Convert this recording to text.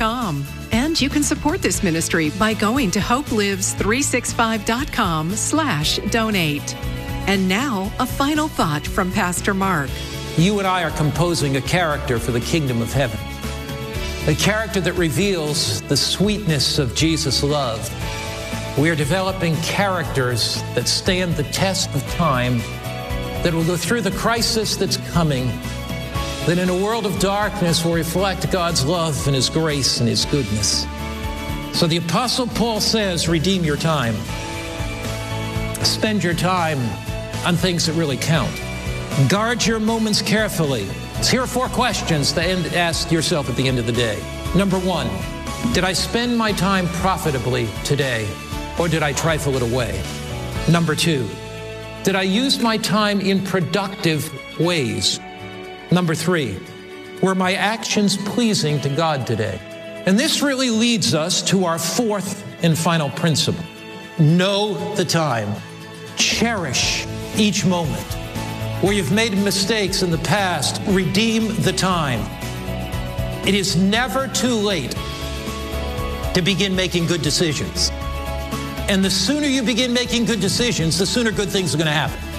hopelives365.com. And you can support this ministry by going to hopelives365.com/donate. And now, a final thought from Pastor Mark. You and I are composing a character for the kingdom of heaven. A character that reveals the sweetness of Jesus' love. We are developing characters that stand the test of time, that will go through the crisis that's coming, that in a world of darkness will reflect God's love and His grace and His goodness. So the Apostle Paul says, redeem your time. Spend your time on things that really count. Guard your moments carefully. So here are 4 questions to ask yourself at the end of the day. Number 1, did I spend my time profitably today, or did I trifle it away? Number 2, did I use my time in productive ways? Number 3, were my actions pleasing to God today? And this really leads us to our 4th and final principle. Know the time. Cherish each moment. Where you've made mistakes in the past, redeem the time. It is never too late to begin making good decisions. And the sooner you begin making good decisions, the sooner good things are going to happen.